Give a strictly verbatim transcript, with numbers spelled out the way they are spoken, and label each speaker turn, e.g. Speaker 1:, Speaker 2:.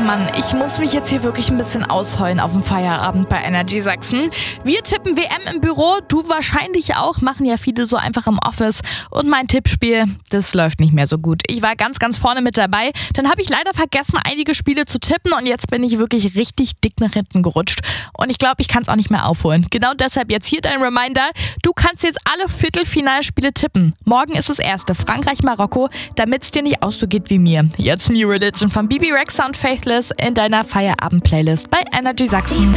Speaker 1: Mann, ich muss mich jetzt hier wirklich ein bisschen ausheulen auf dem Feierabend bei Energy Sachsen. Wir tippen W M im Büro, du wahrscheinlich auch, machen ja viele so einfach im Office. Und mein Tippspiel, das läuft nicht mehr so gut. Ich war ganz, ganz vorne mit dabei, dann habe ich leider vergessen, einige Spiele zu tippen und jetzt bin ich wirklich richtig dick nach hinten gerutscht. Und ich glaube, ich kann es auch nicht mehr aufholen. Genau deshalb jetzt hier dein Reminder, du kannst jetzt alle Viertelfinalspiele tippen. Morgen ist das erste, Frankreich-Marokko, damit es dir nicht auch so geht wie mir. Jetzt New Religion von Bibi Rexha und Faithless in deiner Feierabend-Playlist bei Energy Sachsen.